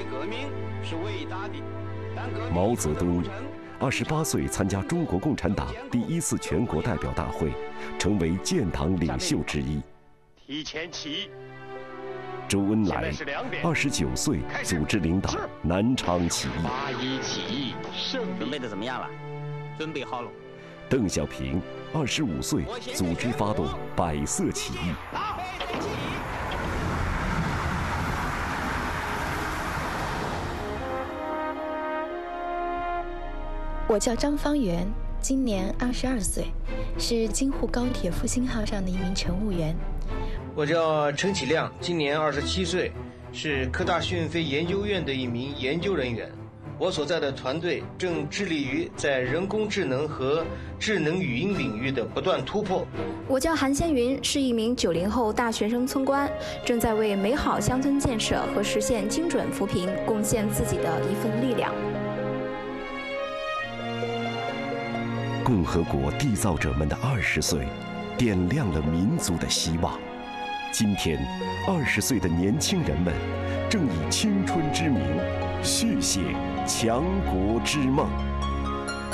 革命是伟大的，但革命毛泽东28岁参加中国共产党第1次全国代表大会，成为建党领袖之一。 提前起义。 周恩来29岁组织领导南昌起义。 8·1起义胜利。 准备的怎么样了？准备好了。 邓小平25岁组织发动百色起义。 我叫张方圆，今年22岁，是京沪高铁复兴号上的一名乘务员。 我叫陈启亮，今年27岁，是科大讯飞研究院的一名研究人员。我所在的团队正致力于在人工智能和智能语音领域的不断突破。 我叫韩先云，是一名90后大学生村官，正在为美好乡村建设和实现精准扶贫贡献自己的一份力量。 共和国缔造者们的20岁，点亮了民族的希望。今天，20岁的年轻人们正以青春之名续写强国之梦。